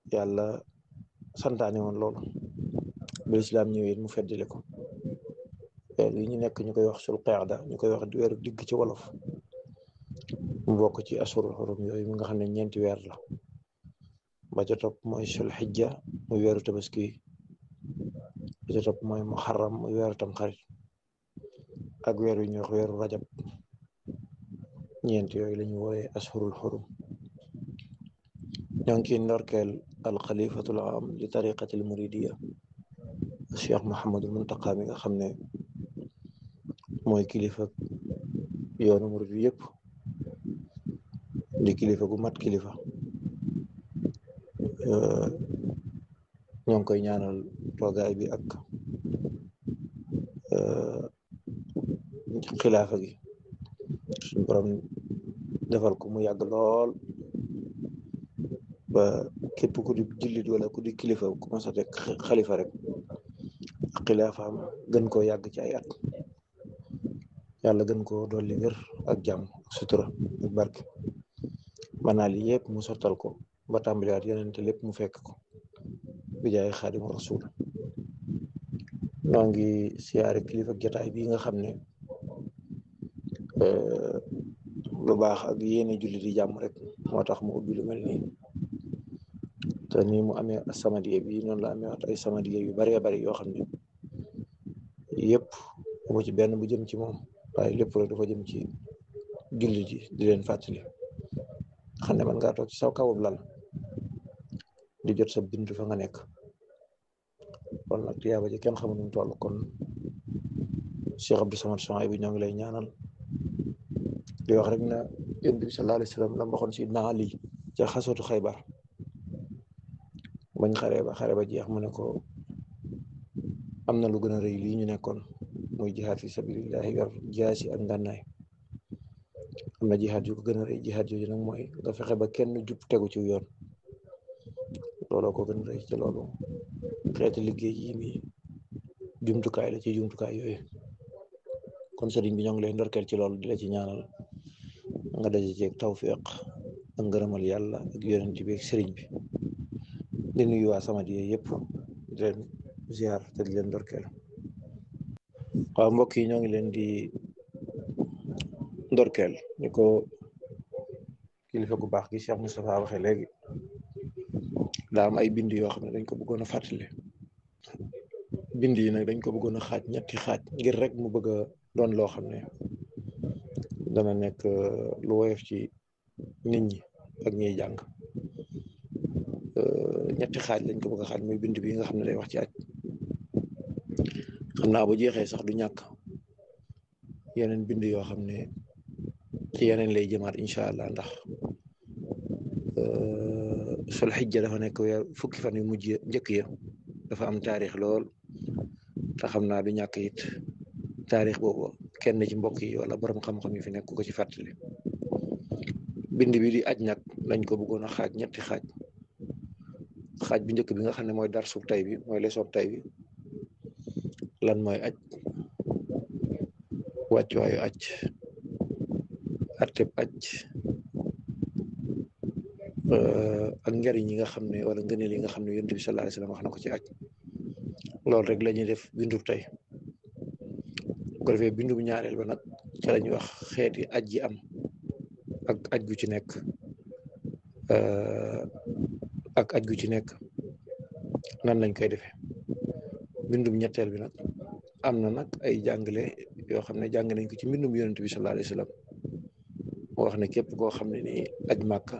yàlla santaane woon loolu ba lislaam ñëwee mu feddile ko weer yi ñu nekk ñu koy wax sul qaada ñu koy wax weeru digg ci wolof mu bokk ci asurul xurum yooyu mi nga xam ne ñeenti weer la ba ca topp mooy sul xijja muy weeru tabaski ba ca topp mooy muharram muy weeru tam xarit ak weer yu ñuy wax weeru rajab ñeent yooyu la ñu wooyee asurul xurum ñoo ngi ciy ndorkeel alxalifatul am li tariqatil muridiya cheikh Mouhamadul Muntaqa mi nga xam ne mooy kilifa yoonu murid bi yëpp di kilifa gu mat kilifa ñoo ngi koy ñaanal toogaay bi ak xilaafa gi suñu borom defal ko mu yàgg lool ba képp ku di jullit wala ku di kilifa ku mas a teg xalifa rek ak xilaafaam gën koo yàgg ci ay at yàlla gën koo dolli wér ak jàmm ak sutura ak barke manaa li yëpp mu sottal ko ba tàmbaliwaat yeneen te lépp mu fekk ko bi jaay xaadimu rasul noo ngi siyaare kilifa jotaay bi nga xam ne lu baax ak yéene jullit yi jàmm rek moo tax mu ubbi lu mel nii te nii mu amee samadiye bi noonu la amee ay samadiye yu baree bari yoo xam ne yëpp mu ci benn bu jëm ci moom waaye lépp rek dafa jëm ci jullit yi di leen fàttali xam ne man ngaa toog ci saw kawub lal di jot sa bind fa nga nekk kon nag tiyaaba ji kenn xamul nu mu toll kon Cheikh Abdou Samad Sohaïbou bi ñoo ngi lay ñaanal di wax rek na Yonent bi sallallahu alayhi wa sallam la waxoon si Sidna Ali ca xasootu Xaybar bañ xare ba jeex mu ne ko am na lu gën a rëy lii ñu nekkoon muy jihaad fi sabilillahi yor jaasi ak ngànnaay am na jihaad yu ko gën a rëy jihaad yooyu nag mooy nga fexe ba kenn jub tegu ci yoon looloo ko gën a rëy ci loolu xeeti liggéey yi mi jumtukaay la ci jumtukaay yooyu kon sëriñ bi ñoo ngi lay ndorkeel ci loolu di la ci ñaanal nga daje ceeg tawfiq ak ngërëmal yàlla ak yonent bi ak sëriñ bi di nuyu waa Samadiyya yëpp di leen ziar te di leen ndorkeel waaw mbokk yi ñoo ngi leen di ndorkeel ni ko kilifa gu baax gi Cheikh Moustapha waxee léegi daa am ay bind yoo xam ne dañ ko bëggoon a fàttali bind yi nag dañ ko bëggoon a xaaj ñetti xaaj ngir rek mu bëgg a doon loo xam ne dana nekk lu woyof ci nit ñi ak ñiy jàng ñetti xaaj lañ ko bëgg a xaaj muy bind bi nga xam ne day wax ci aj xam naa bu jeexee sax du ñàkk yeneen bind yoo xam ne ci yeneen lay jëmaat incha allah ndax sul xijja dafa nekk weer fukki fan yu mujj njëkk ya dafa am taarix lool te xam naa du ñàkk it taarix boobu kenn ci mbokk yi wala borom xam-xam yi fi nekk ko ci fàttali bind bi di aj nag lañ ko bëggoon a xaaj ñetti xaaj bu njëkk bi nga xam ne mooy dar suub tay bi mooy leçon tay bi lan mooy aj wàccuwaayu aj atteb aj ak njariñ yi nga xam ne wala ngëneel yi nga xam ne Yonent bi sallallahu alayhi wa sallam wax na ko ci aj loolu rek la ñuy def bindub tey bu ko defee bindu bu ñaareel ba nag ca la ñuy wax xeeti aj yi am ak aj gu ci nekk ak aj gu ci nekk nan lañ koy defee bindum ñetteel bi nag am na nag ay jàngale yoo xam ne jàng nañ ko ci mbindum Yonent bi sallallahu alayhi wa sallam moo wax ne képp koo xam ne nii aj Màkka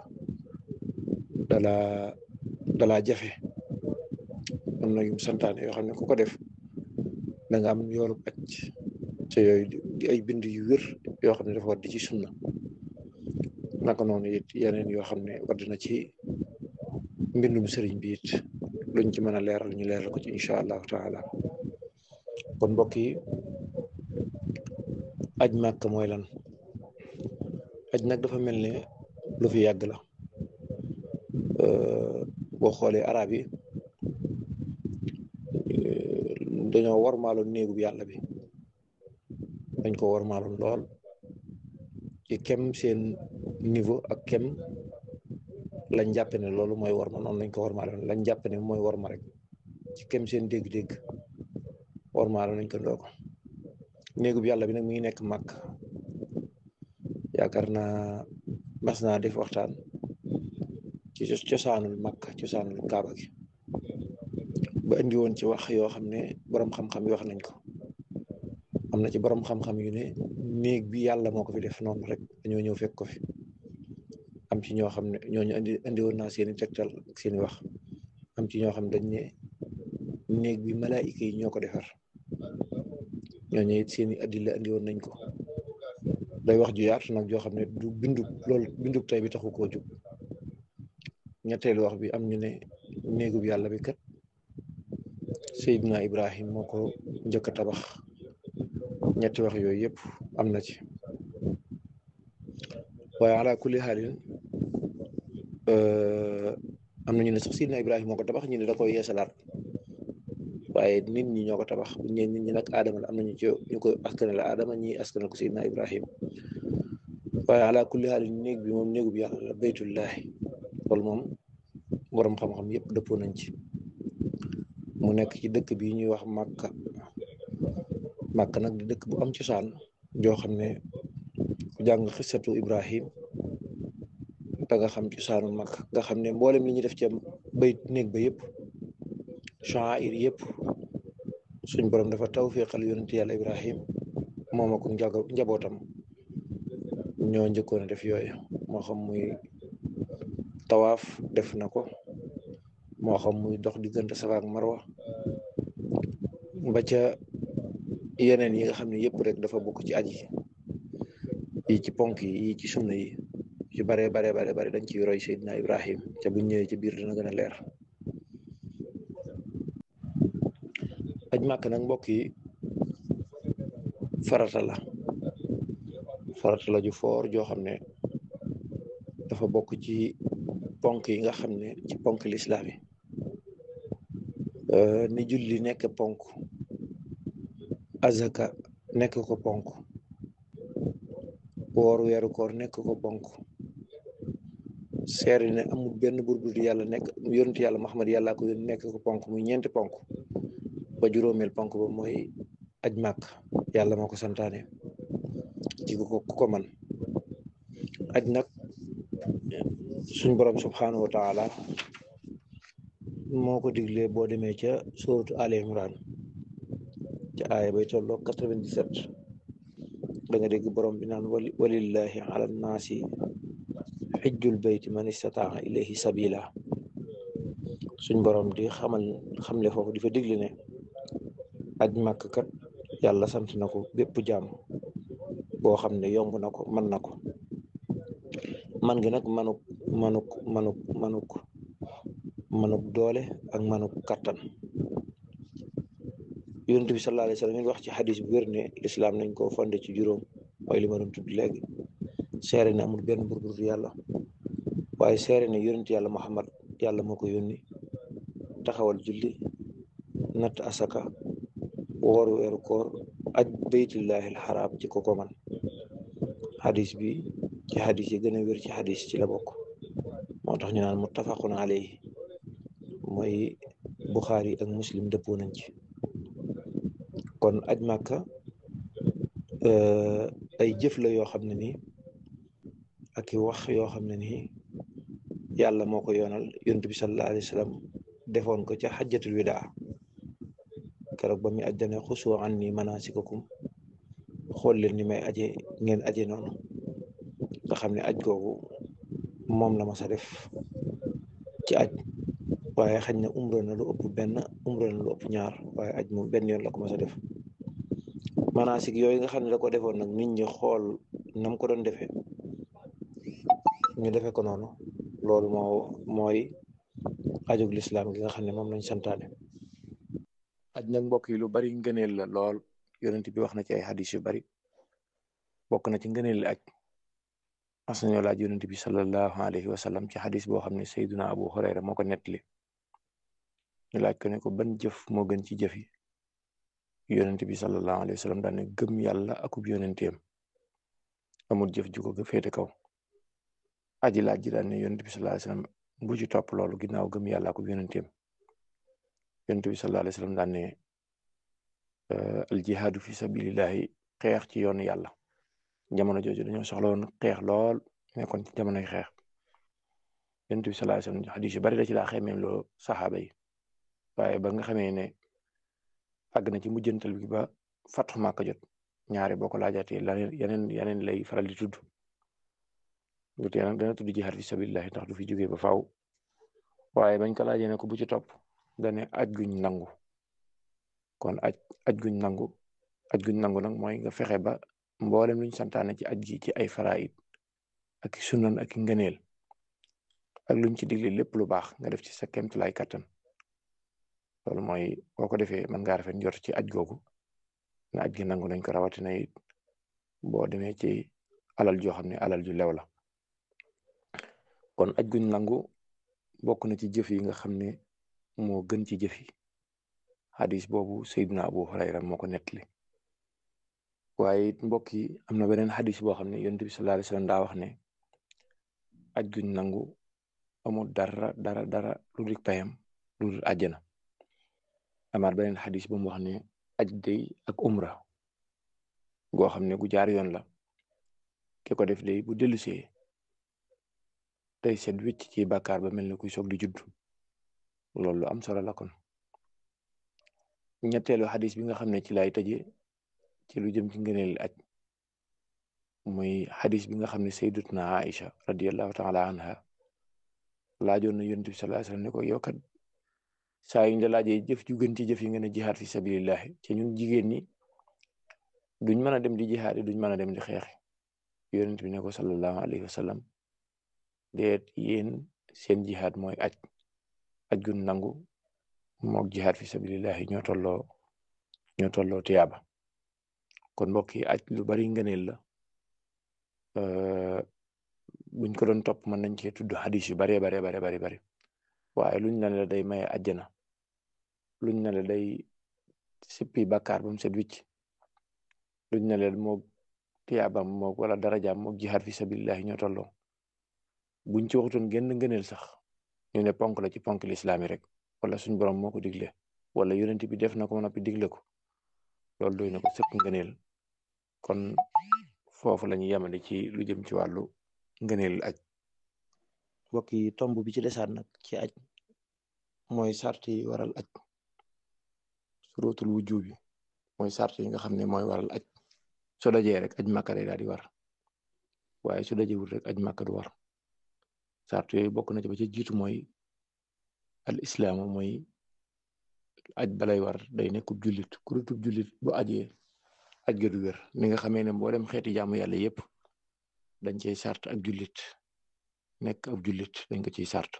dalaa jafe am na yum santaane yoo xam ne ku ko def da nga am yoolub aj te yooyu di ay bind yu wér yoo xam ne dafa war di ci sunna naka noonu it yeneen yoo xam ne wadd na ci mbindum sëriñ bi it luñ ci mën a leeral ñu leeral ko ci incha allahu taala kon mbokk yi aj Màkka mooy lan aj nag dafa mel ne lu fi yàgg la boo xoolee arab yi dañoo warmaaloon néegub yàlla bi dañ ko warmaaloon lool ci kem seen niveau ak kem lañ jàpp ne loolu mooy worma noonu lañ ko wormaale lañ jàpp ne mooy worma rek ci kem seen dégg-dégg wormaale nañ ko ndoo ko néegu bi yàlla bi nag mi ngi nekk màkk yaakaar naa mas naa def waxtaan ci cosaanul màkk cosaanul kaaba gi ba indi woon ci wax yoo xam ne borom xam-xam yi wax nañ ko am na ci borom xam-xam yu ne néeg bi yàlla moo ko fi def noonu rek dañoo ñëw fekk ko fi am ci ñoo xam ne ñooñu indi woon naa seeni tegtal ak seeni wax am ci ñoo xam ne dañ ne néeg bi malaayika yi ñoo ko defar ñooñu it seeni addila indi woon nañ ko day wax ju yaatu nag joo xam ne du bindub tey bi taxu koo jub ñetteelu wax bi am ñu ne néegub yàlla bi kat Seydina Ibrahim moo ko njëkk a tabax ñetti wax yooyu yëpp am na ci waaye ala kulli xaalin am na ñu ne sax Seydina Ibrahim moo ko tabax ñu ne da koy yeesalaat waaye nit ñi ñoo ko tabax bu ñu nit ñi nag aadama la am nañu ci ñu ko askanal aadama ñi askanal ko Seydina Ibrahim waaye ala kulli xaalin néeg bi moom néegu bi yàlla la baytullahi loolu moom borom xam-xam yëpp dëppoo nañ ci mu nekk ci dëkk bi ñuy wax Màkka nag di dëkk bu am cosaan joo xam ne ku jàng xissatu Ibrahim da nga xam cosaanu Màkka nga xam ne mboolem li ñuy def ca bayt néeg ba yëpp sha'air yëpp suñ borom dafa tawfiqal yonent yàlla Ibrahim moom ak njabootam ñoo njëkkoon a def yooyu moo xam muy tawaaf def na ko moo xam muy dox diggante Safa ak Marwa ba ca yeneen yi nga xam ne yëpp rek dafa bokk ci aji yi ci ponk yi ci sunna yi ci bare dañ ciy roy Seydina Ibrahim ca buñ ñëwee ci biir dina gën a leer aj màkk nag mbokk yi farata la ju foor joo xam ne dafa bokk ci ponk yi nga xam ne ci ponk lislaam yi ni julli nekk ponk azaka nekk ko ponk woor weeru koor nekk ko ponk seeri ne amul benn buur bu dul yàlla nekk yonent yàlla Muhammad yàllaa ko yónni nekk ko ponk muy ñeenti ponk ba juróomeel ponk ba mooy aj màkk yàlla moo ko santaane ci ku ko man aj nag suñ borom subhanahu wa taala moo ko diglee boo demee ca suratu Ali Imran ca aaya bay tolloo 97 da nga dégg borom bi naan walillahi ala nnaasi xijjul bayti man istataa ilayhi sabila suñ borom di xamle foofu di fa digle ne aj màkk kat yàlla sant na ko bépp jaam boo xam ne yomb na ko mën na ko man gi nag manuk doole ak manuk kattan yonent bi sallallahu alayhi wa sallam wax ci xadis bu wér ne lislaam nañ ko fondé ci juróom mooy li ma doon tudd léegi seere ne amul benn buur bu dul yàlla waaye seere ne yonent yàlla Muhammad yàlla moo ko yónni taxawal julli natt asaka woor weeru koor aj baytullahi alxaraam ci ko man xadis bi ci xadis yi gën a wér ci xadis ci la bokk moo tax ñu naan muttafaqun alayhi mooy Buxaari ak Muslim dëppoo nañ ci kon aj màkka ay jëf la yoo xam ne nii ak i wax yoo xam ne nii yàlla moo ko yoonal yonent bi sallallahu alayhi wa sallam defoon ko ca xajjatul widaa keroog ba muy aj dane xusu anni manasikakum xool leen ni may aje ngeen aje noonu nga xam ne aj googu moom la mas a def ci aj waaye xañ na umra na lu ëpp benn umra na lu ëpp ñaar waaye aj moom benn yoon la ko mas a def manasik yooyu nga xam ne da ko defoon nag nit ñi xool nam ko doon defee ñu defe ko noonu loolu mooy ajug lislaam gi nga xam ne moom lañ santaane aj nag mbokk yi lu bari ngëneel la lool yonent bi wax na ci ay xadis yu bari bokk na ci ngëneel li aj mas nañoo laaj yonent bi sallallahu alayhi wa sallam ci xadis boo xam ne sayduna Abu Hurayra moo ko nettali ñu laaj ko ne ko ban jëf moo gën ci jëf yi yonent bi sallallahu alayhi wa sallam daan ne gëm yàlla akub yonenteem amul jëf ju ko féete kaw aji laaj ji daan ne yonent bi sallallahu alayhi wa sallam bu ci topp loolu ginnaaw gëm yàlla ko yonenteem yonent bi sallallahu alayhi wa sallam daan ne al jihaadu fi sabilillahi xeex ci yoonu yàlla jamono jooju dañoo soxla woon xeex lool nekkoon ci jamonoy xeex yonent bi sallallahu alayhi wa sallam xadis yu bari da ci daa xemeem loo saxaaba yi waaye ba nga xamee ne àgg na ci mujjantal bi ba fatxu Màkka jot ñaare boo ko laajaatee yeneen lay faral di tudd lu tee nag dana tudd jihaad fi sabilillahi ndax du fi jógee ba faaw waaye bañ ko laajee ne ko bu ci topp dane aj guñ nangu kon aj guñ nangu nag mooy nga fexe ba mboolem luñ santaane ci aj gi ci ay faraid ak sunan ak ngëneel ak luñ ci digle lépp lu baax nga def ci sa kéemtulaay kattan loolu mooy boo ko defee mën ngaa rafet njort ci aj googu na aj gi nangu nañ ko rawatina it boo demee ci alal joo xam ne alal ju lew la kon aj guñ nangu bokk na ci jëf yi nga xam ne moo gën ci jëf yi xadis boobu Seydina Abu Hurayra moo ko nettali waaye it mbokk yi am na beneen xadis boo xam ne yonent bi sallallahu alayhi wasallam daa wax ne aj guñ nangu amul dara lu dik payam lu dul àjjana amaat beneen xadis bu mu wax ne aj day ak umra goo xam ne gu jaar yoon la ki ko def day bu dellusee day set wicc ci bàkkaar ba mel ne kuy soog di judd loolu lu am solo la kon ñetteelu xadis bi nga xam ne ci lay tëje ci lu jëm ci ngëneel aj muy xadis bi nga xam ne sayyidatuna Aïcha radiyallahu taala anha laajoon na yonent bi sallallahu alayhi wasallam ne ko yow kat saa yu ñu la laajee jëf ju gën ci jëf yi nga ne jihaad fi sabilillahi ci ñun jigéen ñi duñ mën a dem di jihaad duñ mën a dem di xeexi yonent bi ne ko sallallahu alayhi wasallam déet yéen seen jihaad mooy aj gun nangu mook jihaad fi sabilillahi ñoo tolloo tiyaaba kon mbokk yi aj lu bari ngëneel la buñ ko doon topp mën nañ cee tudd xadis yu bari waaye luñ ne la day maye àjjana luñ ne la day sippi bàkkaar ba mu set wicc luñ ne la moog tiyaabam moog wala darajaam moog jihaad fi sabilillahi ñoo tolloo buñ ci waxutoon genn ngëneel sax ñu ne ponk la ci ponk lislaam yi rek wala suñ borom moo ko digle wala yonent bi def na ko noppi digle ko loolu doy na ko sëkk ngëneel kon foofu la ñu yemale ci lu jëm ci wàllu ngëneel aj mbokk yi tomb bi ci desaat nag ci aj mooy sart yi waral aj surutul wujubi mooy sart yi nga xam ne mooy waral aj su dajee rek aj màkka day daal di war waaye su dajewul rek aj màkka du war sart yooyu bokk na ci ba ci jiitu mooy al islaamu mooy aj balay war day nekkub jullit kurutub jullit bu ajee aj ga du wér ni nga xamee ne mboolem xeeti jaamu yàlla yépp dañ cey sart ak jullit nekk ab jullit dañ ko ciy sart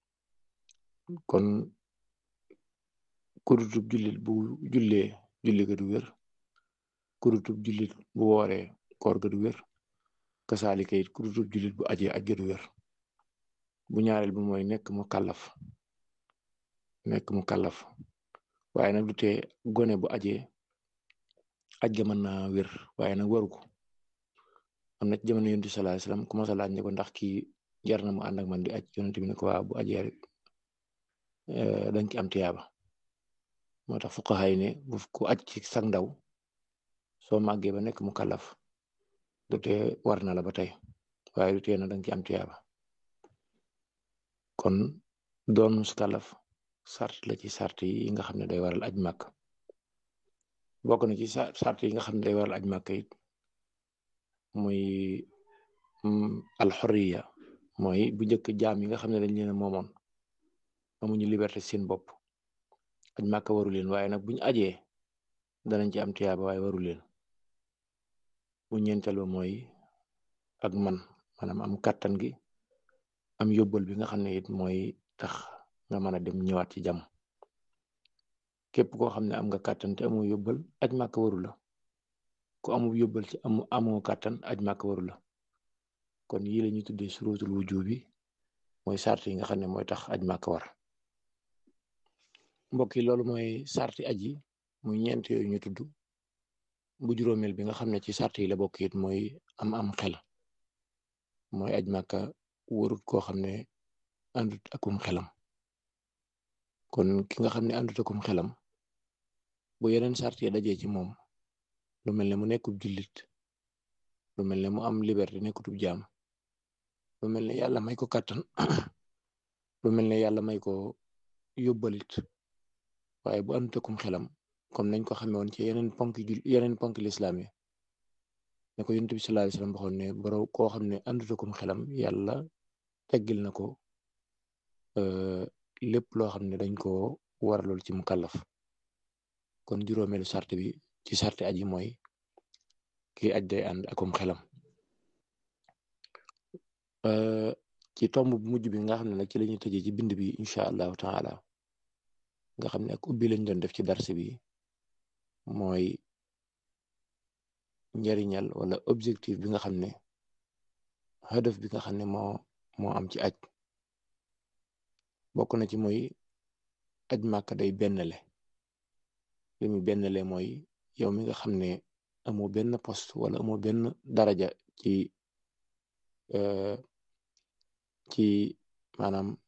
kon kurutub jullit bu jullee julli ga du wér kurutub jullit bu wooree koor ga du wér kasaalika it kurutub jullit bu ajee aj ga du wér bu ñaareel bi mooy nekk mu kàllaf waaye nag du tee gone bu ajee aj ga mën naa wér waaye nag waru ko am na ci jamono yonent bi sallallahu alayhi wasallam ku ma sa laaj ne ko ndax kii jar na mu ànd ak man di aj yonent bi ne ko waaw bu ajee dañ ci am tiyaaba moo tax fuqaha yi ne bu ku aj ci sag ndaw soo màggee ba nekk mu kàllaf du tee war na la ba tey waaye du tee na dañ ci am tiyaaba kon doon mus kàllaf sart la ci sart yi nga xam ne day waral aj màkk bokk na ci sart yi nga xam ne day waral aj màkk it muy alxurriya mooy bu njëkk jaam yi nga xam ne dañ leen a moomoon amuñu liberté seen bopp aj màkk waru leen waaye nag buñu ajee danañ ci am tiyaaba waaye waru leen bu ñeenteel ba mooy ak maanaam am kàttan gi am yóbbal bi nga xam ne it mooy tax nga mën a dem ñëwaat ci jàmm képp koo xam ne am nga kàttan te amoo yóbbal aj màkk waru la ku amul yóbbal ci amoo kàttan aj màkk waru la kon yii la ñuy tuddee surutul wujubi mooy sart yi nga xam ne mooy tax aj màkk war mbokk yi loolu mooy sarti aj yi muy ñeent yooyu ñu tudd bu juróomeel bi nga xam ne ci sart yi la bokk it mooy am xel mooy aj màkka warut koo xam ne àndut akum xelam. kon ki nga xam ne àndut akum xelam bu yeneen sart yi dajee ci moom, lu mel ne mu nekkub jullit, lu mel ne mu am liberté nekkutub jaam, lu mel ne yàlla may ko kàttan lu mel ne yàlla may ko yóbbalit, waaye bu àndut akum xelam comme nañ ko xamee woon ci yeneen ponk lislaam yi ne ko Yonent bi sallallahu alayhi wasallam waxoon ne boro koo xam ne àndut akum xelam yàlla teggil na ko lépp loo xam ne dañ ko waralool ci mukallaf. kon juróomeelu sart bi ci sarti aji mooy kii aj day ànd akum xelam. ci tomb bu mujj bi nga xam ne nag ci la ñuy tëjee ci bind bi incha allahu taala nga xam ne ak ubbi lañ doon def ci darse bi mooy njariñal wala objectif bi nga xam ne hadaf bi nga xam ne moo am ci aj. bokk na ci mooy aj màkk day bennale. li mu bennale mooy yow mi nga xam ne amoo benn poste wala amoo benn daraja ci maanaam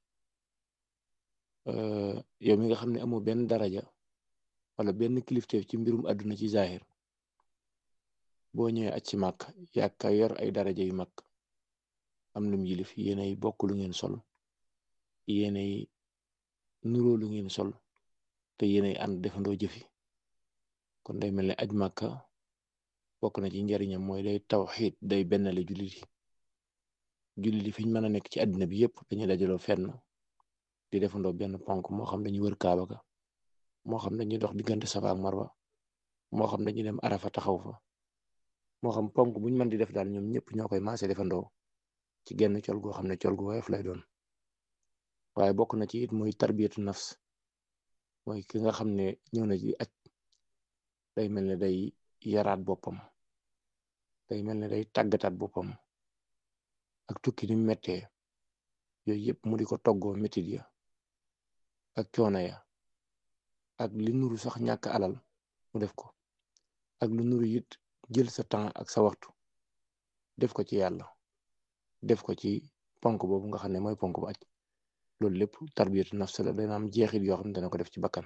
yow mi nga xam ne amoo benn daraja wala benn kilifteef ci mbirum àdduna ci zahir, boo ñëwee aj ci màkk yàkka yor ay daraja yu mag am lum yilif yéenay bokk lu ngeen sol, yéenay nuroo lu ngeen sol, te yéenay ànd defandoo jëfi. kon day mel ne aj màkka bokk na ci njariñam mooy day tawxiid, day bennale jullit yi fi ñu mën a nekk ci àddina bi yëpp dañuy dajaloo fenn di defandoo benn ponk, moo xam dañuy wër kaaba ga, moo xam dañuy dox diggante safa ak marwa, moo xam dañuy dem arafa taxaw fa, moo xam ponk buñ mën di def daal ñoom ñëpp ñoo koy maase defandoo ci genn col goo xam ne col gu woyof lay doon. waaye bokk na ci it mooy tarbiyatu nafs, mooy ki nga xam ne ñëw na ci aj day mel ne day yaraat boppam, day mel ne day tàggataat boppam ak tukki ni mu mettee yooyu yëpp mu di ko toggoo métit ya ak coono ya ak li nuru sax ñàkk alal mu def ko, ak lu nuru it jël sa temps ak sa waxtu def ko ci yàlla, def ko ci ponk boobu nga xam ne mooy ponk bu aj. loolu lépp tarbiyatu nafs la, dana am jeexit yoo xam ne dana ko def ci bakkan.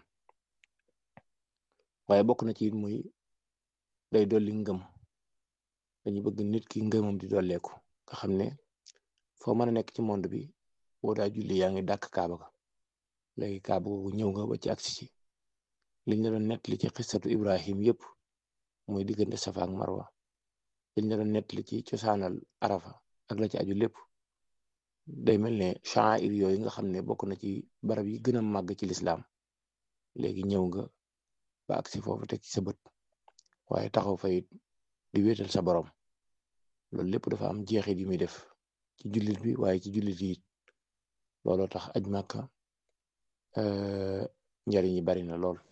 waaye bokk na ci it muy day dolli ngëm. dañu bëgg nit ki ngëmam di dolleeku nga xam ne foo mën a nekk ci monde bi boo daa julli yaa ngi dàkk kaaba ga. léegi kaaba googu ñëw nga ba ci agsi ci liñ la doon nettali ci xissatu Ibrahim yëpp mooy diggante safa ak marwa, liñ la doon nettali ci cosaanal arafa ak la ci aju lépp day mel ne sha'air yooyu nga xam ne bokk na ci barab yi gën a màgg ci lislaam. léegi ñëw nga ba agsi foofu teg ci sa bët, waaye taxaw fa it di wéetal sa borom. loolu lépp dafa am jeexit yu muy def ci jullit bi, waaye ci jullit yi looloo tax aj màkka njariñ yi bari na lool.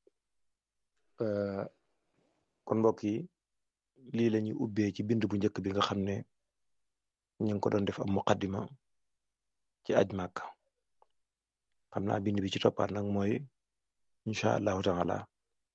kon mbokk yi lii la ñuy ubbee ci bind bu njëkk bi nga xam ne ñu ngi ko doon def am muqaddima ci aj màkka. xam naa bind bi ci toppaat nag mooy incha allahu taala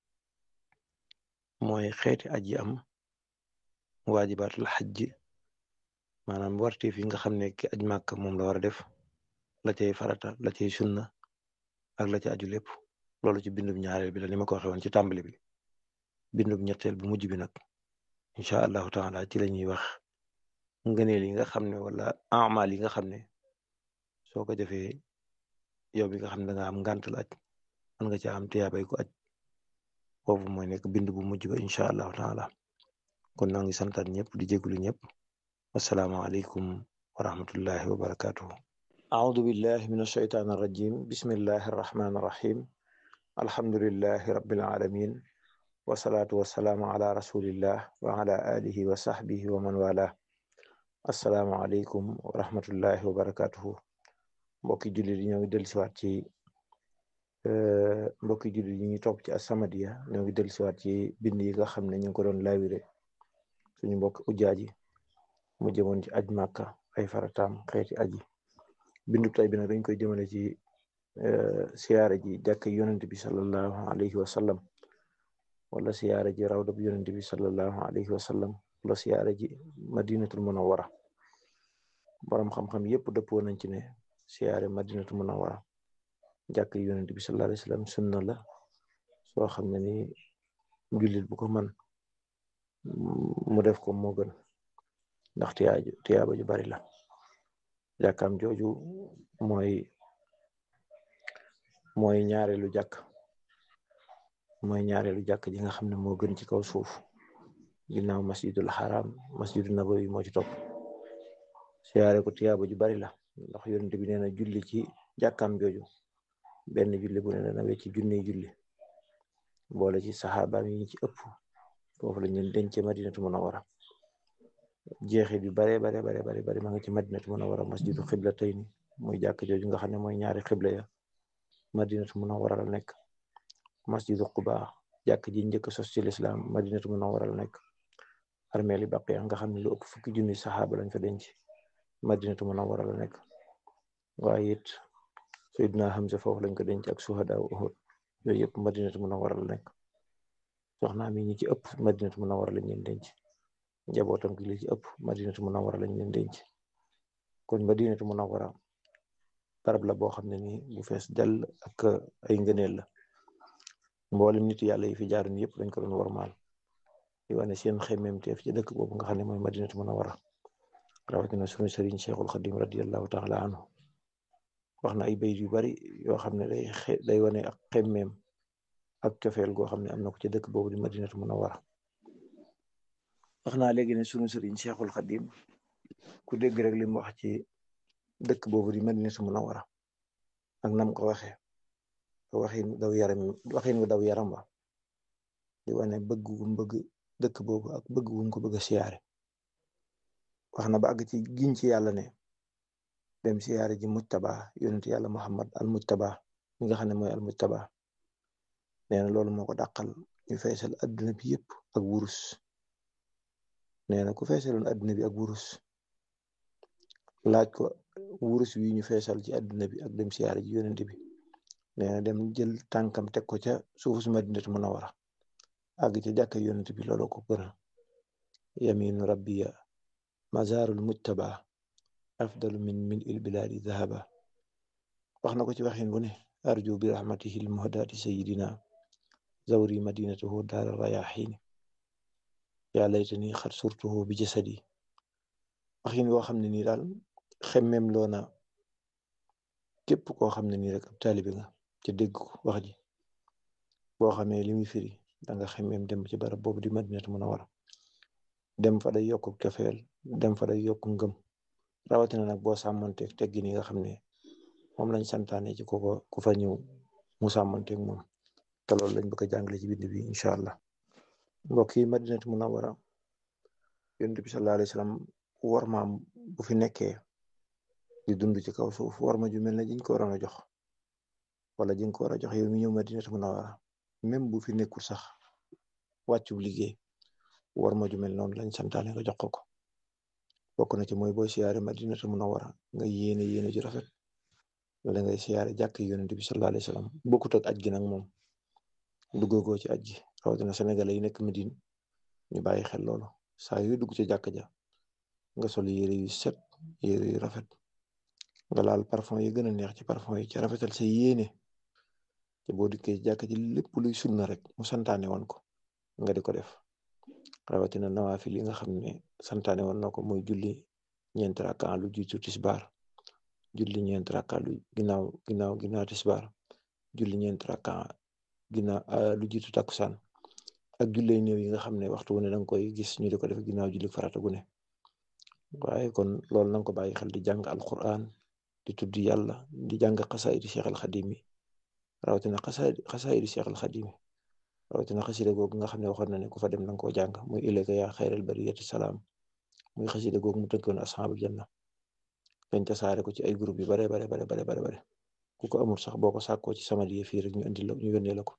mooy xeeti aj yi am, waajibaatul xajj, maanaam warteef yi nga xam ne ki aj màkk moom la war a def, la cay farata, la cay sunna ak la ca aju lépp. loolu ci bindub ñaareel bi la, ni ma ko waxee woon ci tàmbali bi. bindub ñetteel bu mujj bi nag incha allahu taala ci la ñuy wax ngëneel yi nga xam ne wala amal yi nga xam ne soo ko defee yow bi nga xam ne da nga am ngàntal aj mën nga ca am tiyaabay ko aj. foofu mooy nekk bind bu mujj ba incha allahu taala. kon naa ngi santaat ñëpp di jégalu ñëpp. asalaamaaleykum wa rahmatullahi wa barakatuhu. أعوذ بالله من الشيطان الرجيم. بسم الله الرحمن الرحيم. الحمد لله رب العالمين، والصلاة والسلام على رسول الله وعلى آله وصحبه ومن والاه. السلام عليكم ورحمة الله وبركاته. mbokki jullit yi ñoo ngi dellusiwaat ci mbokki jullit yi ñuy topp ci As-Samadiyya ñoo ngi dellusiwaat ci bind yi nga xam ne ñu ngi ko doon laawire suñu mbokk ujaaji mu jëmoon ci aj màkka ay farataam xeeti aji. bindu tay bi nag dañ koy jëmale ci siyaara ji jàkk yonent bi sallallahu alayhi wa sallam, wala siyaara ji rawda bi yonent bi sallallahu alayhi wa sallam, wala siyaara ji madinatul munawwara. borom xam-xam yëpp dëppoo nañ ci ne siyaare madinatu munawwara jàkk yonent bi sallallahu alayhi wasallam sunna la soo xam ne ni jullit bu ko man mu def ko moo gën ndax tiyaaba ju bari la. jàkkaam jooju mooy ñaareelu jàkk ji nga xam ne moo gën ci kaw suuf ginnaaw masjidul haram masjidul nabawi moo ci topp. siyaare ko tiyaaba ju bari la ndax yonent bi nee na julli ci jàkkaam jooju benn julli bu ne dana wecc junniy julli boole ci saxaabaam yi ci ëpp foofu la ñu denc madinatu munawwara. jeexit yu bare ma nga ci madinatu munawwara masjidu xiblatayni muy jàkk jooju nga xam ne mooy ñaari xibla ya madinatu munawwara la nekk. masjidu quba jàkk ji njëkk sos ci lislaam madinatu munawwara la nekk. armeeli baqiya nga xam ne lu ëpp fukki junni saxaaba lañ fa denc madinatu munawwara la nekk. waaye it Seydina Hamza foofu lañ ko denc ak suhadaa Uhud yooyu yëpp madinatu munawwara la nekk. soxna mi ñi ci ëpp madinatu munawwara lañ leen denc. njabootam gi li ci ëpp madinatu munawwara lañ leen denc. kon madinatu munawwara barab la boo xam ne nii bu fees dell ak ay ngëneel la. mboolem nit yàlla yi fi jaaruñ yëpp dañ ko doon warmaal di wane seen xemmemteef ci dëkk boobu nga xam ne mooy madinatu munawwara. rawatina sunu sëriñ Cheikhul Xadim radiyallahu taala anhu wax na ay bayt yu bari yoo xam ne day wane ak xemmeem ak cofeel goo xam ne am na ko ci dëkk boobu di madinatu munawwara. wax naa léegi ne sunu sëriñ Cheikhul Xadim ku dégg rek li mu wax ci dëkk boobu di madinatu munawwara ak nam ko waxee waxin wu daw yaram wa di wane bëgg gu bëgg dëkk boobu ak bëgg gu ko bëgg a siyaare. wax na ba àgg ci giñ ci yàlla ne dem siyaare ji mujtaba yonent yàlla Muhammad al mujtaba mi nga xam ne mooy al mujtaba nee na loolu moo ko dàqal ñu feesal adduna bi yëpp ak wurus. nee na ku feesaloon adduna bi ak wurus laaj ko wurus wi ñu feesal ci adduna bi ak dem siyaare ji yonent bi nee na dem jël tànkam teg ko ca suufu su madinatu munawwara àgg ca jàkka yonent bi loolu ko gënal. yaminu rabbiya mazarul mujtaba afdalu min il biladi dhahaba. wax na ko ci waxin bu ne arju bi rahmatihi l muhdati sayidina zawri madinatuhu daara rayahin yaa laytani xat surtuhu bi jasadi. waxin woo xam ne nii daal xemmem loona képp koo xam ne nii rek ab taalibi nga ca dégg ko wax ji boo xamee li muy firi danga xemmem dem ci barab boobu di madinatu munawwara. dem fa day yokk cofeel dem fa day yokk ngëm rawatina nag boo sàmmanteeg teggin yi nga xam ne moom lañ santaane ci ku fa ñëw mu sàmmanteeg moom te loolu lañ bëgg a jàngale ci bind bi incha allah. mbokk yi madinatu munawwara yonent bi sallallahu alayhi wasallam warmaam bu fi nekkee di dund ci kaw suuf warma ju mel ne jiñ ko waroon a jox wala jiñ ko war a jox yow mi ñëw madinatu munawwara même bu fi nekkul sax wàccu liggéey warma ju mel noonu lañ santaane nga jox ko. bokk na ci mooy booy siyaare madinatu munawwara nga yéene ju rafet wala ngay siyaare jàkk yonent bi sallallahu alayhi wasallam bokkut ak aj gi nag moom duggagoo ci aj gi rawatina sénégalais yi nekk Medine ñu bàyyi xel loolu saa yu dugg ci jàkk ja nga sol yére yu set yére yu rafet nga laal parfum yi gën a neex ci parfum yi ci rafetal sa yéene te boo dikkee ci jàkk ji lépp luy sunna rek mu santaane woon ko nga di ko def rawatina nawaafil yi nga xam ne santaane woon na ko muy julli ñeenti rakka lu jiitu tisbaar julli ñeenti rakka lu ginnaaw tisbaar julli ñeenti rakka lu jiitu takkusaan ak julli néew yi nga xam ne waxtu wu ne danga koy gis ñu di ko def ginnaaw julli farata gu ne. waaye kon loolu nanga ko bàyyi xel di jàng alquran di tudd yàlla di jàng xasaayidi Cheikh al Xadim yi rawatina xasaayidi Cheikh al Xadim yi rawatina xasida googu nga xam ne waxoon na ne ku fa dem nanga koo jàng muy ilayka yaa xayral bariyati salaam muy xasida googu mu tënkoon ashaabul janna dañ ca saare ko ci ay groupe yu bare ku ko amul sax boo ko sàkkoo ci sama die fii rek ñu yónnee la ko.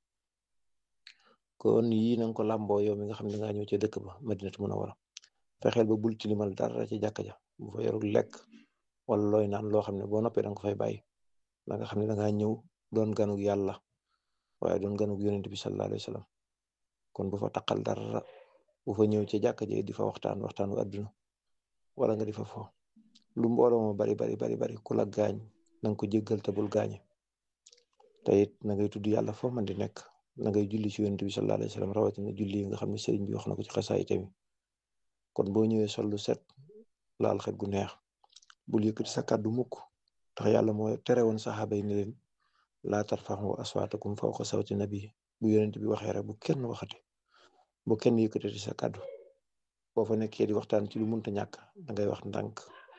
kon yii nanga ko làmboo yow mi nga xam ne dangaa ñëw ci dëkk ba madinatu munawwara fexeel ba bul tilimal dara ci jàkka ja bu fa yorul lekk wala looy naan loo xam ne boo noppee danga ko fay bàyyi da nga xam ne dangaa ñëw doon ganug yàlla waaye doon ganug yonent bi sallallahu alayhi wasallam kon bu fa taqal dara bu fa ñëw ci jàkka ja di fa waxtaanu àdduna wala nga di fa fo lu mbooloo ma bari ku la gaañ na nga ko jéggal te bul gaañe te it na ngay tudd yàlla foo man di nekk na ngay julli ci yonent bi sallallahu alayhi wa sallam rawatina julli yi nga xam ne sëriñ bi wax na ko ci xasaay tamit kon boo ñëwee sol lu set laal xet gu neex bul yëkkati sa kàddu mukk tax yàlla moo tere woon saxaaba yi ne leen laa tarfa'u aswaatakum fawqa sawti nabi bu yonent bi waxee rek bu kenn waxati bu kenn yëkkatati sa kàddu boo fa nekkee di waxtaan ci lu munta ñàkk da ngay wax ndànk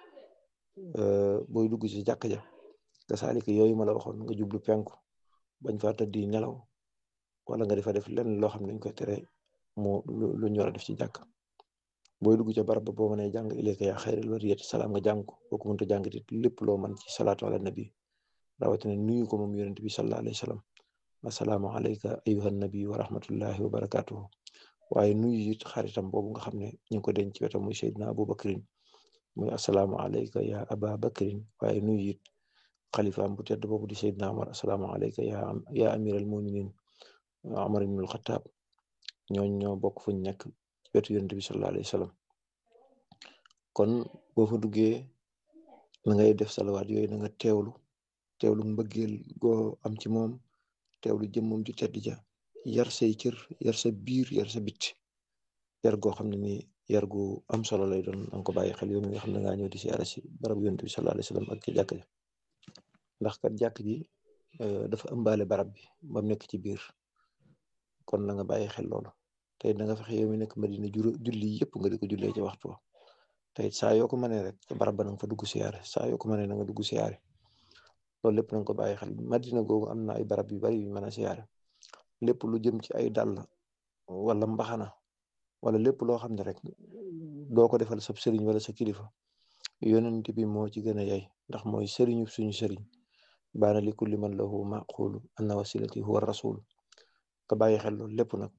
booy dugg ci jàkk ja nga saalika yooyu ma la waxoon nga jublu penku bañ faa tëddi nelaw wala nga defa def lenn loo xam ne dañ koy tere mu lu ñu war a def ci jàkk booy dugg ca barab ba boo mënee jàng ilayka yaa xayral bariyati salaam nga jàng ko boo ko mënta jàngati lépp loo mën ci salaatu ala nabi rawatina nuyu ko moom yonent bi sallallahu alayhi wa sallam assalaamu alayka ayyuhan nabi wa rahmatullahi wa barakatuhu waaye nuyu it xaritam boobu nga xam ne ñu ngi ko denc ci wetam muy Seydina Abu Bakrin muy assalaamu alayka ya aba bakrin waaye nuyu it xalifaam bu tedd boobu di Seydina Omar assalaamu alayka ya amiral muminin Omar ibnul Xataab ñoo bokk fuñ nekk ci wetu yonent bi sallallahu alayhi wa sallam kon boo fa duggee na ngay def salawaat yooyu na nga teewlu mbëggeel goo am ci moom teewlu jëmmam ju tedd ja yar say cër yar sa biir yar sa bit yar goo xam ne ni yar gu am solo lay doon danga ko bàyyi xel yow mi nga xam ne ngaa ñëw di siyaare si barab yonent bi sallallahu alayhi wa sallam ak ci jàkk ja ndax kat jàkk ji dafa ëmbaale barab bi ba mu nekk ci biir kon na nga bàyyi xel loolu tey da nga fexe yow mi nekk Madina julli yëpp nga di ko jullee ci waxtu wa tey saa yoo ko mënee rek ca barab ba na nga fa dugg siyaare saa yoo ko mënee na nga dugg siyaare loolu lépp na nga ko bàyyi xel Madina googu am na ay barab yu bari yu mën a siyaare lépp lu jëm ci ay dàll wala mbaxana wala lépp loo xam ne rek doo ko defal sa sëriñ wala sa kilifa yonent bi moo ci gën a yay ndax mooy sëriñu suñu sëriñ baana li kulli man lahu maqulu anna wasilati huwa rasul nga bàyyi xel loolu lépp nag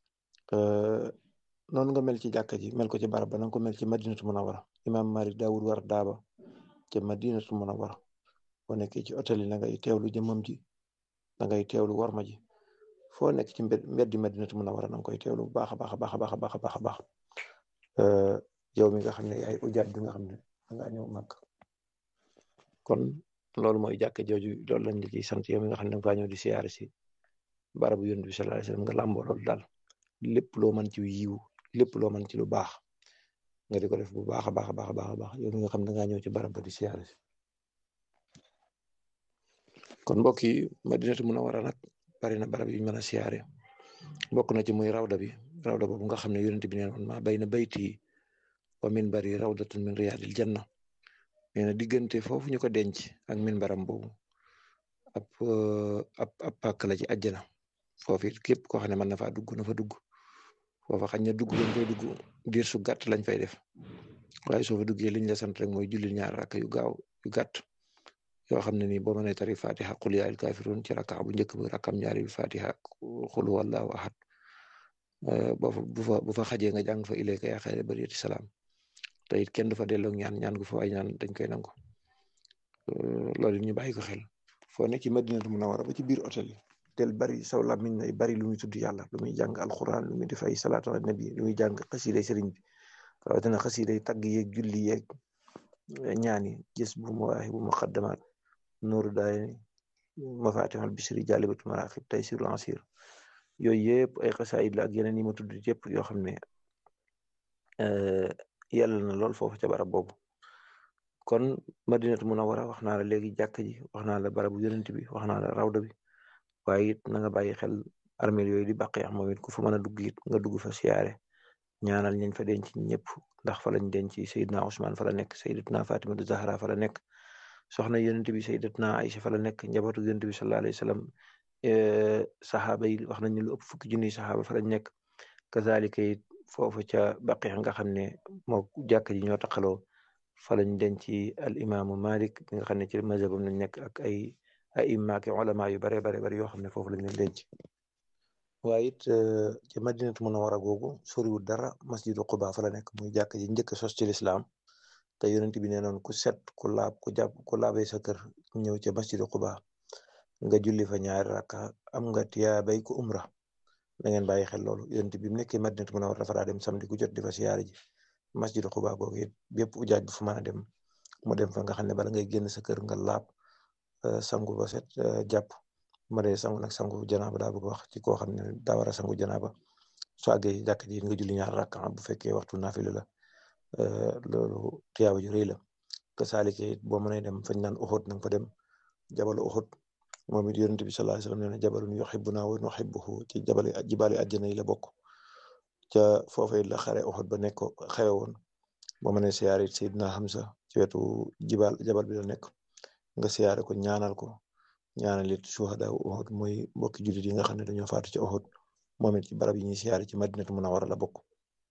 noonu nga mel ci jàkka ji mel ko ci barab ba na nga ko mel ci madinatu munawara imaam Malik daawul war daaba ca madinatu munawara boo nekkee ci hôtel yi na ngay teewlu jëmmam ji na ngay teewlu warma ji foo nekk ci mbeddi madinatu munawara na nga koy teewlu bu baax a baax a baax a baax a baax a baax a baax yow mi nga xam ne yaay ujaat bi nga xam ne dangaa ñëw màgg kon loolu mooy jàkka jooju loolu lañ la ciy sant yow mi nga xam ne danga faa ñëw di siyaare si barabu yonent bi sallallahu alayhi wasallam nga làmboo loolu daal lépp loo mën ci yiw lépp loo mën ci lu baax nga di ko def bu baax a baax a baax a baax a baax yow mi nga xam ne dangaa ñëw ci barab ba di siyaare si kon mbokk yi madinatu munawara nag bari na barab yu mën a siyaare bokk na ci muy rawda boobu nga xam ne yonent bi neen woon maa bayna bayti wa minbari rawdatun min riyaadil janna nee na diggante foofu ñu ko denc ak minbaram boobu ab pàkk la ci àjjana foofu it képp koo xam ne mën na faa dugg na fa dugg foofa xañ na dugg lañ fay dugg diir su gàtt lañ fay def waaye soo fa duggee liñ la sant rek mooy julli ñaar rakk yu gaaw yu gàtt yoo xam ne nii boo mënee tari fatiha qul yaa ayyuhal kaafiruun ci rakka bu njëkk bi rakkam ñaari fatiha qul huwallaahu ahad bu fa xajee nga jàng fa ilayka yaa xayral bariyati salaam te it kenn du fa delloo ñaan gu fa waay ñaan dañ koy nangu loolu ñu bàyyi ko xel foo nekk ci madinatu munawara ba ci biir hôtel yi tel bari saw làmmiñ nay bari lu muy tudd yàlla lu muy jàng alquran lu muy def ay salaatu ala nabi lu muy jàng xasiiday sëriñ bi rawatina xasiiday tagg yeeg julli yeeg ñaani gis bu mawaahibu muqaddamaat nuuru daayni mafatihul bisri jaalibatu maraaxib taysirul asiir yooyu yëpp ay xasaayid la ak yeneen yi ma tudd yëpp yoo xam ne yàlla na lool foofu ca barab boobu kon madinatu munawara wax naa la léegi jàkk ji wax naa la barabu yonent bi wax naa la rawda bi waaye it na nga bàyyi xel armeel yooyu di bàqee moom it ku fa mën a dugg it nga dugg fa siyaare ñaanal ñañ fa denc ñëpp ndax fa lañ denc Seydina Ousmane fa la nekk Sayyidatuna Fatimatu Zahra fa la nekk soxna yonent bi Sayyidatuna Aïcha fa la nekk njabootu yonent bi sallallahu alayhi wa sallam saxaaba yi wax nañ ne lu ëpp fukki junniy saxaaba fa lañ nekk kazalika it foofu ca baqee nga xam ne moo jàkk ji ñoo taqaloo fa lañ denc al imaamu Malik bi nga xam ne ci mazhabam lañ nekk ak ay imma ak ulama yu bare yoo xam ne foofu lañ leen denc waaye it ci madinatu munawara googu soriwul dara masjidu Quba fa la nekk muy jàkk ji njëkk sos ci lislaam te yonent bi nee noon ku set ku laab ku laabee sa kër ñëw ca masjidu Quba nga julli fa ñaari rakka am nga tiyaabay ku umra da ngeen bàyyi xel loolu yonent bi mu nekkee madinatu munawara dafa daa dem samedi ku jot di fa siyaare ji masjidu Quba googu it bépp ujaaj bu fu mën a dem mu dem fa nga xam ne bala ngay génn sa kër nga laab sangu ba set jàpp ma dee sangu nag sangu janaaba daa bëgg wax ci koo xam ne daa war a sangu janaaba soo àggee jàkk ji nga julli ñaar rakka bu fekkee waxtu naafila la loolu tiyaaba ju rëy la ka saalike it boo mënee dem fañ naan Uhud nanga fa dem jabalu Uhud moom it yonent bi sallallahu alayhi wasallam nee na jabalun yuhibbunaa wa nuhibbuhu ci jibaali àjjana yi la bokk ca foofee la xare Uhud ba nekk xewe woon boo mënee siyaare it Seydina Hamza ci wetu jabal bi la nekk nga siyaare ko ñaanal ko ñaanal it shuhada Uhud mooy mbokki jullit yi nga xam ne dañoo faatu ci Uhud moom it ci barab yi ñuy siyaare ci Madinatu Munawwara la bokk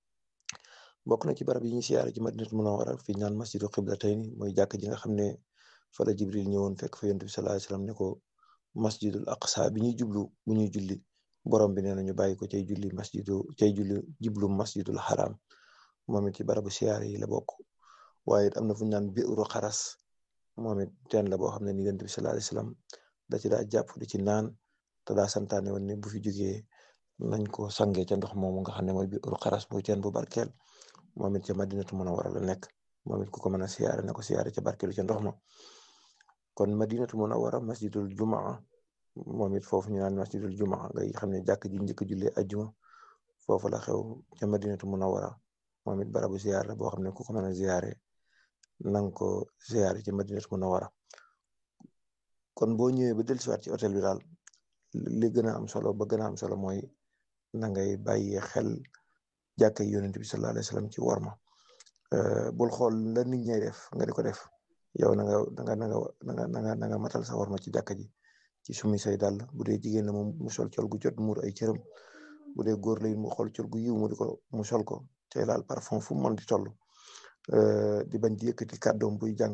na ci barab yi ñuy siyaare ci Madinatu Munawwara fi ñaan masjidu qiblatayni mooy jàkk ji nga xam ne fa la Jibril ñëwoon fekk fa yonent bi sallallahu alayhi wasallam ne ko masjidul aqsa bi ñuy jublu bu ñuy julli borom bi nee na ñu bàyyi ko cay julli jublu masjidul haram moom it ci barabu siyaare yi la bokk waaye it am na fu ñu naan bi'ru xaras moom it teen la boo xam ne ni yonent bi sallallahu alayhi wasallam da ci daa jàpp di ci naan te daa santaane woon ne bu fi jógee nañ ko sangee ca ndox moomu nga xam ne mooy bi'ru xaras muy teen bu barkeel moom it ca Madinatu Munawwara la nekk moom it ku ko mën a siyaare na ko siyaare ca barkeelu ca ndox ma kon Madinatu Munawwara masjidul jumaa moom it foofu ñu naan masjidul jumaa ngay xam ne jàkk ji njëkk jullee ajjuma foofu la xew ca Madinatu Munawwara moom it barabu ziyaar la boo xam ne ku ko mën a ziyaare nanga ko ziyaare ci Madinatu Munawwara kon boo ñëwee ba dellusiwaat ci hôtel bi daal li gën a am solo ba gën a am solo mooy na ngay bàyyee xel jàkka yi yonent bi sallallahu alayhi wasallam ci worma bul xool la nit ñay def nga di ko def yow na nga matal sa worma ci jàkka ji ci sumi say dàll bu dee jigéen la moom mu sol col gu jot muur ay cëram bu dee góor la mu xool col gu yiw mu sol ko te laal parfum fu mu mën di toll di bañ di yëkkati kàddoom buy jàng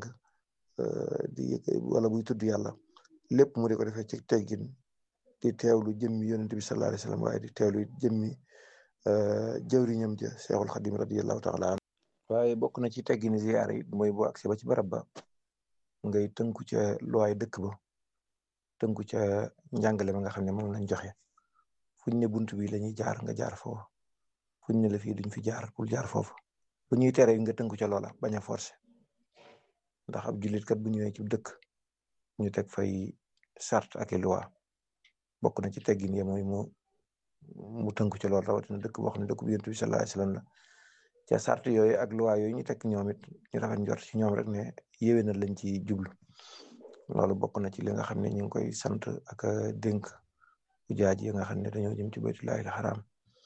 wala buy tudd yàlla lépp mu di ko defee ci teggin di teewlu jëmmi yonent bi sallallahu alayhi wasallam waaye di teewlu jëmmi jëwriñam ja Seexul Xadim radiyallahu taala an waaye bokk na ci teggini ziyaara yi mooy boo agsi ba ci barab ba ngay tënku ca luwaay dëkk ba tënku ca njàngale ma nga xam ne moom lañ joxe fuñ ne bunt bi lañuy jaar nga jaar foofu fuñ ne la fii duñ fi jaar pour jaar foofu bu ñuy tere nga tënku ca loola bañ a forcé ndax ab jullit kat bu ñëwee ci dëkk ñu teg fay sart ak i loi bokk na ci teggin ya mooy mu tënku ca loola rawatina dëkk boo xam ne dëkk bu yonent bi sallallahu alayhi wasallam la ca sart yooyu ak loi yooyu ñu teg ñoom it ñu rafet njort ci ñoom rek ne yéwénal lañ ci jublu loolu bokk na ci li nga xam ne ñu ngi koy sant ak dénk ujaaj yi nga xam ne dañoo jëm ci baytullaahil xaraam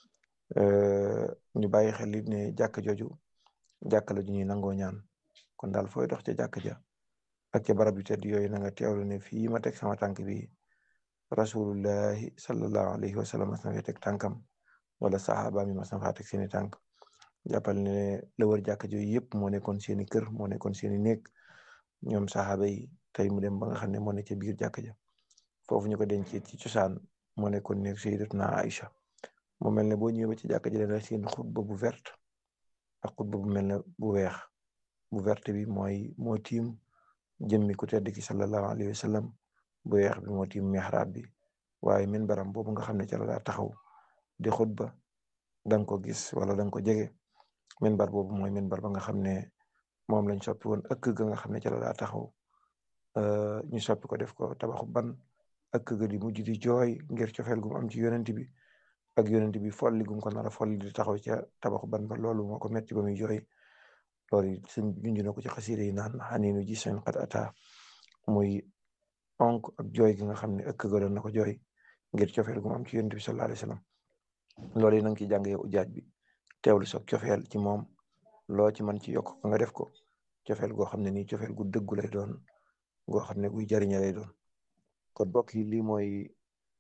ñu bàyyi xel it ne jàkk jooju jàkk la ju ñuy nangoo ñaan kon daal fooy dox ca jàkk ja ak ca barab yu tedd yooyu na nga teewlu ne fii ma teg sama tànk bi rasulullahi sallallahu alayhi wa sallam mas na fee teg tànkam wala saxaaba mi mas na faa teg seeni tànk jàppal ne la wër jàkk jooyu yëpp moo nekkoon seeni kër moo nekkoon seeni néeg ñoom saxaaba yi tey mu dem ba nga xam ne moo ne ca biir jàkk ja foofu ñu ko dencee ci cosaan moo nekkoon nekk sayyidatuna Aïcha mu mel ne boo ñëwee ba ci jàkk ji dana seen xutba bu verte ak xutba bu mel ne bu weex bu verte bi moo tiim jëmmi ku tedd ki sallallahu alayhi wa sallam bu weex bi moo tiim mihrab bi waaye minbaram boobu nga xam ne ca la daa taxaw di xutba danga ko gis wala danga ko jege minbar boobu mooy minbar ba nga xam ne moom lañ soppi woon ëkk ga nga xam ne ca la daa taxaw ñu soppi ko def ko tabaxu ban ëkk ga di mujj di jooy ngir cofeel gu mu am ci yonent bi ak yonent bi folli gum ko nar a folli di taxaw ca tabaxu ban ba loolu moo ko metti ba muy jooy loolu suñ junj na ko ci xasiida yi naan xaniinu ji seen xat ata muy onk ak jooy gi nga xam ne ëkk ga doon na ko jooy ngir cofeel gu mu am ci yonent bi sallallahu alayhi wasallam loolu yi nanga ciy jàng yow ujaaj bi teewlu sa cofeel ci moom loo ci mën ci yokk ko nga def ko cofeel goo xam ne nii cofeel gu dëggu lay doon goo xam ne guy jariñe lay doon kon bokk yi lii mooy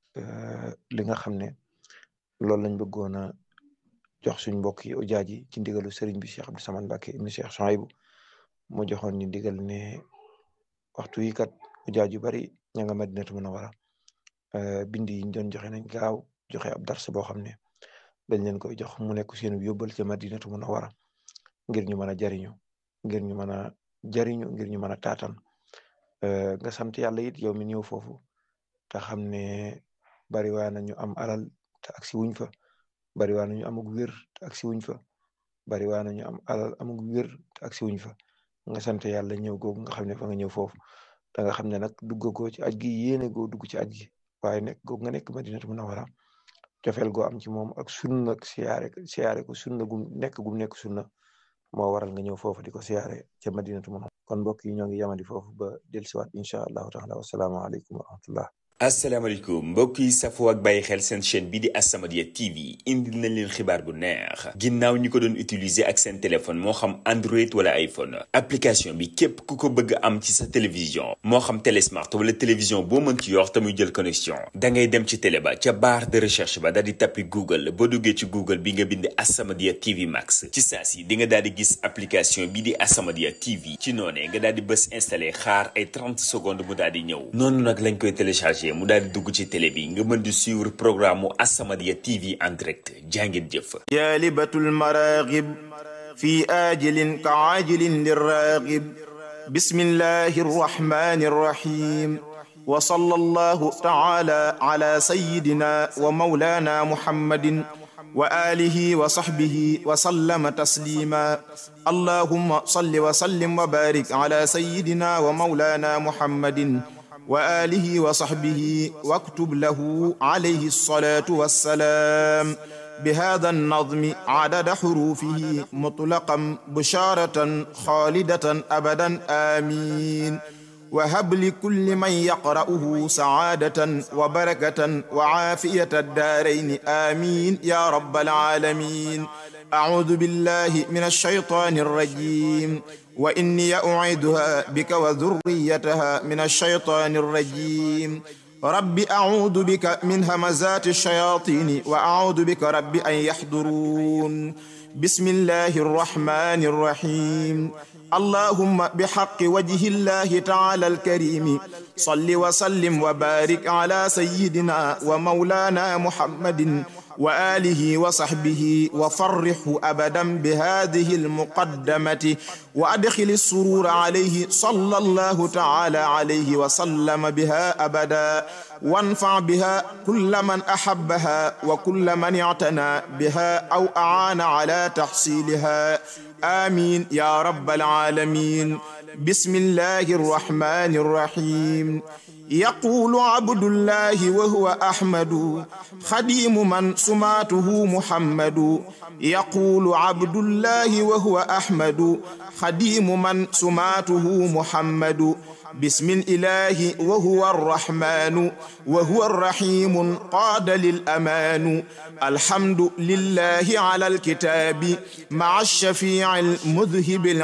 li nga xam ne loolu lañ bëggoon a jox suñ mbokk yi ujaaj yi ci ndigalu sëriñ bi Cheikh Abdou Samane Mbacké ibn Cheikh Souhaïbou mu joxoon ñu digal ne waxtu yi kat ujaaj yu bari ña nga Madinatu Munawwara bind yi ñu doon joxe nañ gaaw joxe ab dars boo xam ne dañ leen koy jox mu nekk seen yóbbal ca Madinatu Munawwara ngir ñu mën a jariñu ngir ñu mën a jariñu ngir ñu mën a taatan nga sant yàlla it yow mi ñëw foofu te xam ne bari waa na ñu am alal te agsi wuñ fa bari waa na ñu amug wér te agsi wuñ fa bari waa na ñu am alal amug wér te agsi wuñ fa nga sant yàlla ñëw googu nga xam ne fa nga ñëw foofu da nga xam ne nag duggagoo ci aj gi yéene goo dugg ci aj gi waaye nekk goo nga nekk Madinatu Munawwara cofeel goo am ci moom ak sunna ak siyaare ko sunna gum nekk sunna moo waral nga ñëw foofu di ko siyaare ca Madinatu Munawwara kon mbokk yi ñoo ngi yamadi foofu ba dellusiwaat incha allahu taala wassalaamu aleykum wa rahmatullah. asalaamaaleykum mbokk yi safoo ak bàyyi xel seen chaîne bi di As-Samadiyya TV indil nañ leen xibaar bu neex ginnaaw ñi ko doon utiliser ak seen téléphone moo xam Android wala iPhone application bi képp ku ko bëgg am ci sa télévision moo xam télé smart wala télévision boo mën ci yor te muy jël connexion da ngay dem ci télé ba ca barre de recherche ba daal di tappi Google boo duggee ci Google bi nga bind As-Samadiyya TV Max ci saa si di nga daal di gis application bi di As-Samadiyya TV ci noonee nga daal di bës installé xaar ay 30 secondes mu daal di ñëw noonu nag lañ koy téléchargé mu daal di dugg ci télé bi nga mën di suivre programme mu As-Samadiyya TV en direct jàngeen jëf ya libatul maraaghib fi ajilin ka ajilin lirraghib bismillahir rahmanir rahim wa sallallahu ta'ala ala sayyidina wa mawlana muhammadin wa alihi wa sahbihi wa sallama taslima allahumma salli wa sallim wa barik ala sayyidina wa mawlana muhammadin وآله وصحبه واكتب له عليه الصلاة والسلام بهذا النظم عدد حروفه مطلقا بشارة خالدة أبدا آمين وهب لكل من يقرأه سعادة وبركة وعافية الدارين آمين يا رب العالمين أعوذ بالله من الشيطان الرجيم وإني أعيذها بك وذريتها من الشيطان الرجيم رب أعوذ بك من همزات الشياطين وأعوذ بك رب أن يحضرون بسم الله الرحمن الرحيم اللهم بحق وجه الله تعالى الكريم صل وسلم وبارك على سيدنا ومولانا محمد وآله وصحبه وفرحه أبدا بهذه المقدمة وأدخل السرور عليه صلى الله تعالى عليه وسلم بها أبدا وانفع بها كل من أحبها وكل من اعتنى بها أو أعان على تحصيلها آمين يا رب العالمين بسم الله الرحمن الرحيم يقول عبد الله وهو أحمد خديم من سماته محمد يقول عبد الله وهو أحمد خديم من سماته محمد بسم الإله وهو الرحمن وهو الرحيم قاد للأمان الحمد لله على الكتاب مع الشفيع المذهب